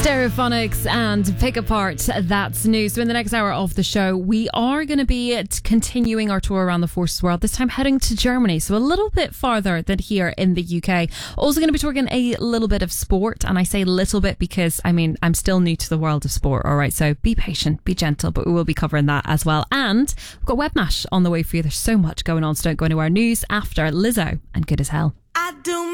Stereophonics and Pick Apart, that's new. So in the next hour of the show, we are going to be continuing our tour around the Forces world, this time heading to Germany, so a little bit farther than here in the UK. Also going to be talking a little bit of sport, and I say little bit because, I'm still new to the world of sport, alright, so be patient, be gentle, but we will be covering that as well. And we've got WebMash on the way for you. There's so much going on, so don't go anywhere. News after Lizzo and Good As Hell. I do